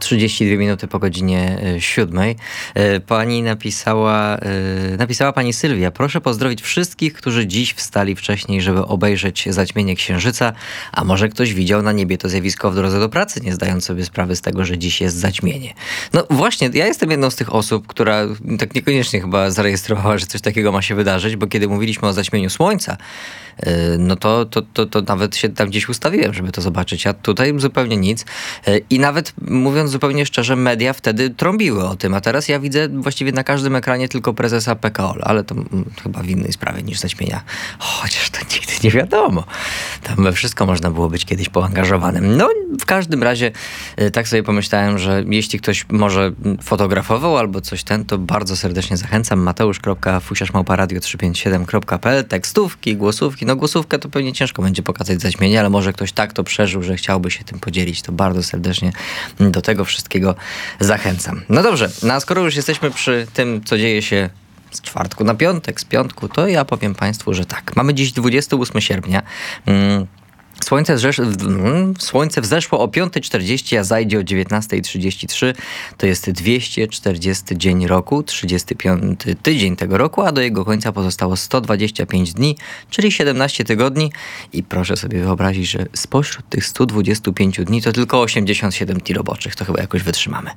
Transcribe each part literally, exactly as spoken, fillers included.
trzydzieści dwie minuty po godzinie siódmej. Pani napisała, napisała pani Sylwia: proszę pozdrowić wszystkich, którzy dziś wstali wcześniej, żeby obejrzeć zaćmienie księżyca, a może ktoś widział na niebie to zjawisko w drodze do pracy, nie zdając sobie sprawy z tego, że dziś jest zaćmienie. No właśnie, ja jestem jedną z tych osób, która tak niekoniecznie chyba zarejestrowała, że coś takiego ma się wydarzyć, bo kiedy mówiliśmy o zaćmieniu słońca, no to, to, to, to nawet się tam gdzieś ustawiłem, żeby to zobaczyć, a tutaj zupełnie nic. I nawet mówiąc zupełnie szczerze, media wtedy trąbiły o tym, a teraz ja widzę właściwie na każdym ekranie tylko prezesa P K O L, ale to mm, chyba w innej sprawie niż zaćmienia. Chociaż to nigdy nie wiadomo. Tam we wszystko można było być kiedyś poangażowanym. No w każdym razie tak sobie pomyślałem, że jeśli ktoś może fotografował albo coś ten, to bardzo serdecznie zachęcam. mateusz kropka fusiarz małpa radio trzysta pięćdziesiąt siedem kropka p l. Tekstówki, głosówki. No głosówkę to pewnie ciężko będzie pokazać zaćmienie, ale może ktoś tak to przeżył, że chciałby się tym podzielić. To bardzo serdecznie do tego wszystkiego zachęcam. No dobrze, no a skoro już jesteśmy przy tym, co dzieje się z czwartku na piątek, z piątku, to ja powiem państwu, że tak. Mamy dziś dwudziestego ósmego sierpnia. Hmm. Słońce, wzesz... Słońce wzeszło o piąta czterdzieści, a zajdzie o dziewiętnasta trzydzieści trzy. To jest dwieście czterdziesty dzień roku, trzydziesty piąty tydzień tego roku, a do jego końca pozostało sto dwadzieścia pięć dni, czyli siedemnaście tygodni. I proszę sobie wyobrazić, że spośród tych stu dwudziestu pięciu dni to tylko osiemdziesiąt siedem dni roboczych. To chyba jakoś wytrzymamy.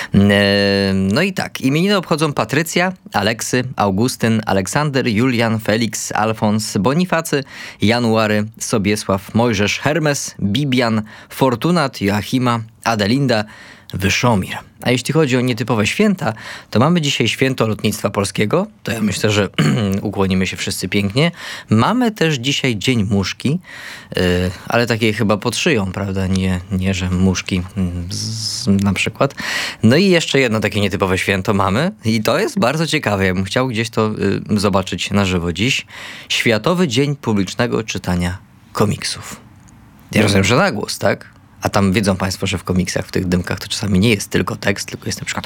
No i tak, imieniny obchodzą Patrycja, Aleksy, Augustyn, Aleksander, Julian, Felix, Alfons, Bonifacy, January, Sobiesław, Mojżesz, Hermes, Bibian, Fortunat, Joachima, Adelinda, Wyszomir. A jeśli chodzi o nietypowe święta, to mamy dzisiaj święto lotnictwa polskiego. To ja myślę, że ukłonimy się wszyscy pięknie. Mamy też dzisiaj Dzień Muszki, yy, ale takiej chyba pod szyją, prawda? Nie, nie że muszki z, na przykład. No i jeszcze jedno takie nietypowe święto mamy i to jest bardzo ciekawe. Ja bym chciał gdzieś to yy, zobaczyć na żywo dziś. Światowy Dzień Publicznego Czytania Komiksów. Ja rozumiem, że na głos, tak? A tam wiedzą państwo, że w komiksach, w tych dymkach to czasami nie jest tylko tekst, tylko jest na przykład